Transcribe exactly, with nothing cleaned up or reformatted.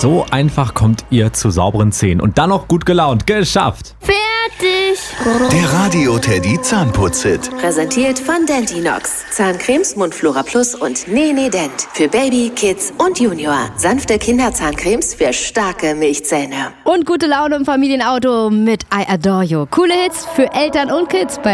So einfach kommt ihr zu sauberen Zähnen und dann noch gut gelaunt. Geschafft! Fertig! Der Radio Teddy Zahnputz-Hit. Präsentiert von Deltinox. Zahncremes, Mundflora Plus und Nene Dent. Für Baby, Kids und Junior. Sanfte Kinderzahncremes für starke Milchzähne. Und gute Laune im Familienauto mit I Adore You. Coole Hits für Eltern und Kids bei